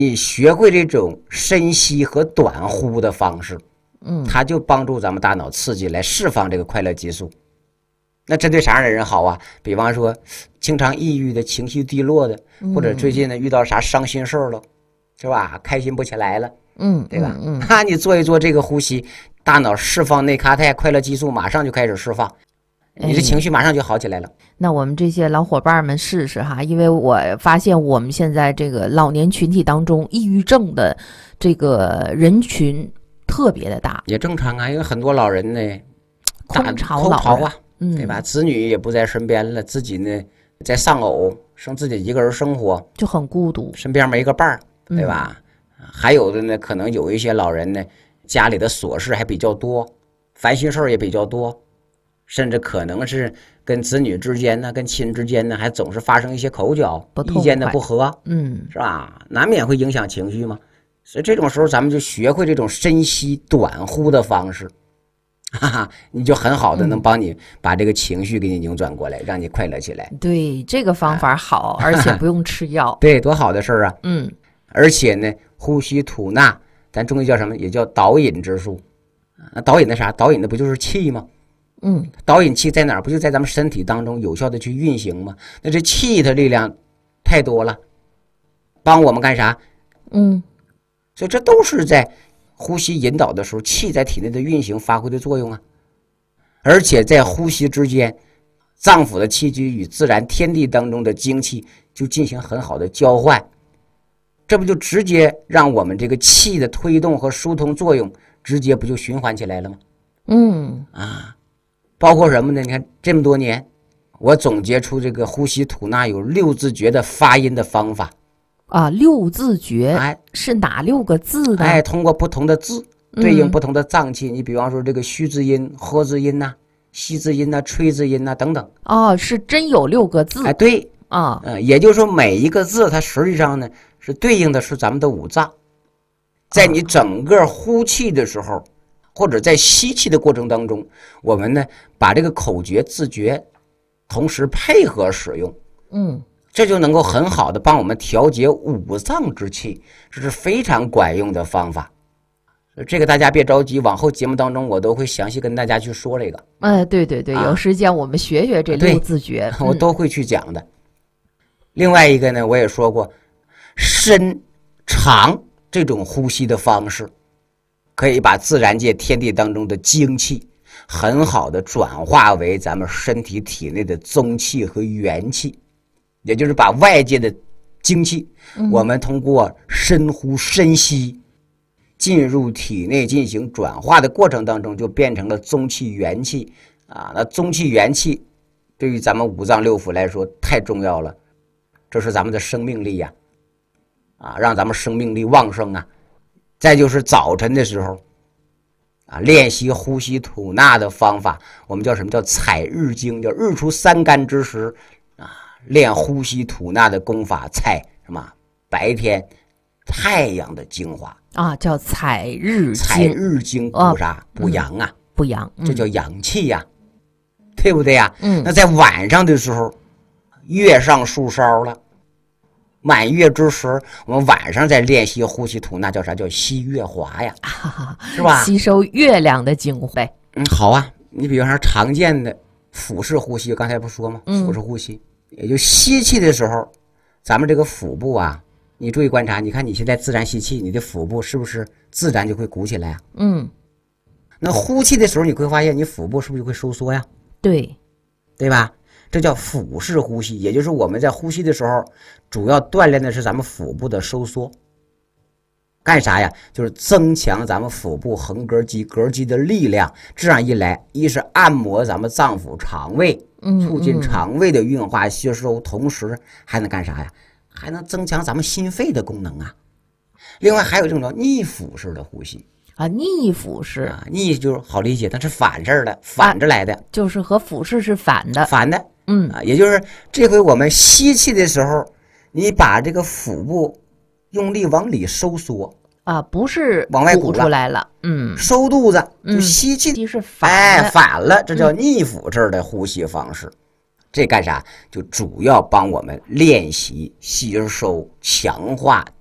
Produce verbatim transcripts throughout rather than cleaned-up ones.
你学会这种深吸和短呼的方式， 嗯， 它就帮助咱们大脑刺激来释放这个快乐激素。那针对啥样的人好啊？比方说经常抑郁的、情绪低落的，或者最近呢遇到啥伤心事了，是吧？开心不起来了， 嗯， 对吧？ 嗯， 那、嗯、你做一做这个呼吸，大脑释放内咖肽，快乐激素马上就开始释放，你的情绪马上就好起来了。 哎，那我们这些老伙伴们试试哈，因为我发现我们现在这个老年群体当中，抑郁症的这个人群特别的大， 也正常啊，因为很多老人呢， 空巢老空巢啊， 嗯， 对吧？子女也不在身边了，自己呢在丧偶，剩自己一个人生活， 就很孤独， 身边没个伴儿，对吧？嗯、还有的呢，可能有一些老人呢，家里的琐事还比较多，烦心事儿也比较多，甚至可能是跟子女之间呢，跟亲之间呢，还总是发生一些口角，意见的不合， 嗯， 是吧？难免会影响情绪嘛。所以这种时候，咱们就学会这种深吸短呼的方式。哈哈，你就很好的能帮你把这个情绪给你扭转过来，嗯、让你快乐起来。 对，这个方法好，啊、而且不用吃药。 对，多好的事儿啊！ 嗯， 而且呢，呼吸吐纳，咱中医叫什么？也叫导引之术。那导引的啥？导引的不就是气吗？ 嗯， 导引气在哪儿？不就在咱们身体当中有效的去运行吗？那这气的力量太多了，帮我们干啥？ 嗯， 所以这都是在呼吸引导的时候，气在体内的运行发挥的作用啊。而且在呼吸之间，脏腑的气机与自然天地当中的精气就进行很好的交换，这不就直接让我们这个气的推动和疏通作用直接不就循环起来了吗？ 嗯啊，包括什么呢？你看这么多年，我总结出这个呼吸吐纳有六字诀的发音的方法啊。六字诀， 哎， 是哪六个字呢？ 哎，通过不同的字对应不同的脏器，嗯、你比方说这个虚字音、呵字音呐、啊、吸字音呐、啊、吹字音呐、啊、等等。 哦，是真有六个字。 哎，对啊， 呃，也就是说每一个字它实际上呢是对应的是咱们的五脏，在你整个呼气的时候。啊，或者在吸气的过程当中，我们呢把这个口诀自觉同时配合使用， 嗯， 这就能够很好的帮我们调节五脏之气，这是非常管用的方法。这个大家别着急，往后节目当中我都会详细跟大家去说这个。 哎，对对对，啊、有时间我们学学这六字诀， 我都会去讲的。嗯、另外一个呢，我也说过，深长这种呼吸的方式。可以把自然界天地当中的精气很好的转化为咱们身体体内的宗气和元气，也就是把外界的精气，嗯、我们通过深呼深吸进入体内进行转化的过程当中，就变成了宗气元气啊。那宗气元气对于咱们五脏六腑来说太重要了，这是咱们的生命力呀，啊，让咱们生命力旺盛啊。再就是早晨的时候啊，练习呼吸吐纳的方法，我们叫什么叫采日精，叫日出三竿之时啊，练呼吸吐纳的功法，采什么白天太阳的精华啊，叫采日精。 采日精补啥？哦、补阳啊， 补阳， 嗯、这叫阳气呀，对不对呀？ 嗯， 那在晚上的时候，月上树梢了。满月之时，我们晚上在练习呼吸吐纳，叫啥？叫吸月华呀， 啊、 是吧？ 吸收月亮的精华。 嗯，好啊。你比方说常见的腹式呼吸，刚才不说吗？腹式呼吸，嗯、也就吸气的时候，咱们这个腹部啊，你注意观察，你看你现在自然吸气，你的腹部是不是自然就会鼓起来啊？ 嗯。 那呼气的时候，你会发现你腹部是不是就会收缩呀？ 对， 对吧？这叫腹式呼吸，也就是我们在呼吸的时候，主要锻炼的是咱们腹部的收缩。干啥呀？就是增强咱们腹部横膈肌、膈肌的力量。这样一来，一是按摩咱们脏腑肠胃，促进肠胃的运化吸收，嗯、同时还能干啥呀？还能增强咱们心肺的功能啊。另外还有一种叫逆腹式的呼吸。 啊，逆腹式啊，逆就是好理解，它是反事的，反着来的，啊、 就是和腹式是反的， 反的。 嗯啊，也就是这回我们吸气的时候，你把这个腹部用力往里收缩啊，不是往外鼓出来了，嗯， 收肚子，就吸气， 吸是反哎反了，这叫逆腹式的呼吸方式。嗯、这干啥？就主要帮我们练习吸收、强化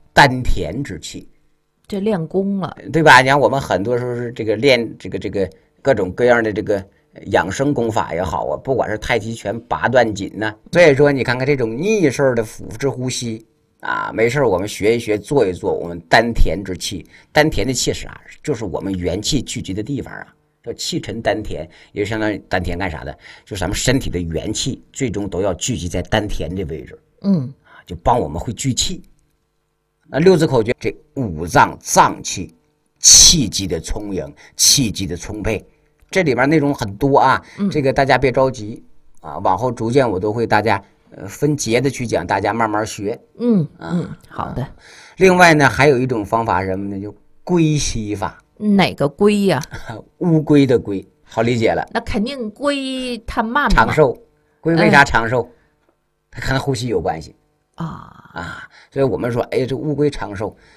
丹田之气， 这练功了， 对吧？你看我们很多时候是这个练这个这个各种各样的这个养生功法也好啊，不管是太极拳、八段锦呢、啊，所以说你看看这种逆式的腹式呼吸啊，没事我们学一学，做一做我们丹田之气。丹田的气是啥？就是我们元气聚集的地方啊，叫气沉丹田，也就相当于丹田干啥的？就是咱们身体的元气最终都要聚集在丹田的位置， 嗯， 就帮我们会聚气。那六字口诀，这五脏脏器气机的充盈，气机的充沛，这里面内容很多啊， 嗯、 这个大家别着急啊，往后逐渐我都会大家呃分节的去讲，大家慢慢学。 嗯嗯，好的。 另外呢，还有一种方法是什么呢？就龟息法。 哪个龟呀、 啊？乌龟的龟，好理解了。 那肯定龟它慢嘛， 长寿。龟为啥长寿？它、嗯、跟呼吸有关系啊啊，所以我们说，哎，这乌龟长寿。